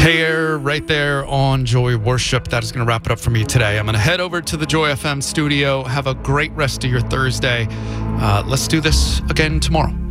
Tear right there on Joy Worship. That is going to wrap it up for me today. I'm going to head over to the Joy FM studio. Have a great rest of your Thursday. Let's do this again tomorrow.